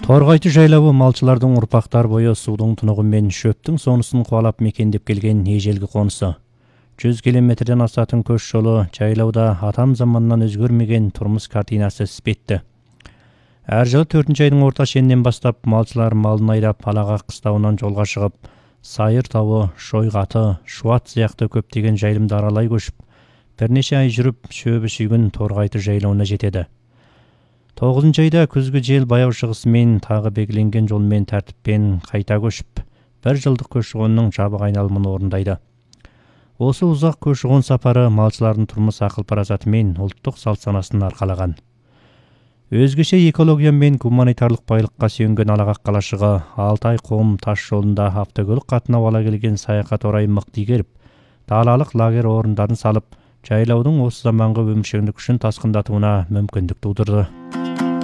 Торғайты жайлауы малчылардың ұрпақтар бойы судың тұнығы мен шөптің сонысын қуалап мекендеп келген ежелгі қонысы. 100 километрден асатын көш жолы жайлауда атам заманнан өзгермеген тұрмыс картинасы іспетті. Әр жылы 4 айдың орта шенінен бастап малшылар малын айдап Алағақ қыстауынан жолға шығып, Сайыр тауы, Шойғаты, Шуат сияқты көптеген жайылымды аралай көшіп, бірнеше ай жүріп шөбі шүйгін Торғайты жайлауына жетеді. 9 айда күзгі жел баяу шығысымен тағы белгіленген жолмен тәртіппен қайта көшіп, 1 жылдық көші-қонның жабық айналымын орындайды. Осы ұзақ көші-қон сапары малшылардың тұрмыс ақыл-парасаты мен ұлттық салт-санасын арқалаған. Өзгеше экология мен гуманитарлық байлыққа сүйенген Алағақ қалашығы Алтай Қом тас жолында автокөлік қатынау ала келген саяхат орай мықты игеріп, далалық лагер орындарын салып, жайлаудың осы заманғы өміршеңдік үшін тасқындатуына мүмкіндік тудырды.